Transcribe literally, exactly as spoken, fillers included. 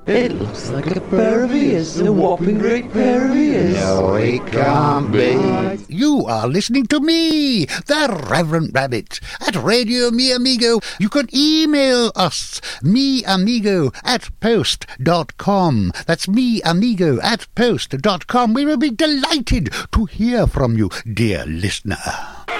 It looks like a pair of ears, a whopping great pair of ears. No, it can't be. You are listening to me, the Reverend Rabbit, at Radio Mi Amigo. You can email us, meamigo at post dot com. That's meamigo at post dot com. We will be delighted to hear from you, dear listener.